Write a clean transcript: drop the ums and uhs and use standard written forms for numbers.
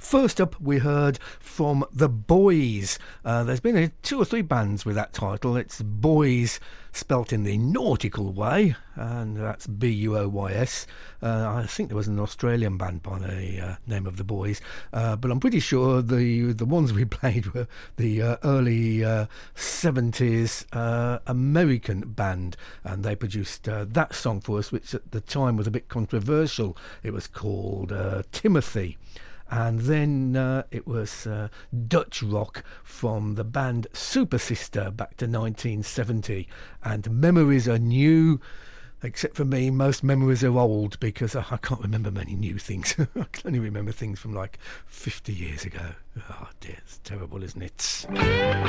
First up, we heard from The Boys. There's been 2 or 3 bands with that title. It's Boys spelt in the nautical way, and that's Buoys. I think there was an Australian band by the name of The Boys, but I'm pretty sure the ones we played were the early 70s American band, and they produced that song for us, which at the time was a bit controversial. It was called Timothy. And then it was Dutch rock from the band Super Sister back to 1970. And memories are new, except for me. Most memories are old because I can't remember many new things. I can only remember things from like 50 years ago. Oh dear, it's terrible, isn't it?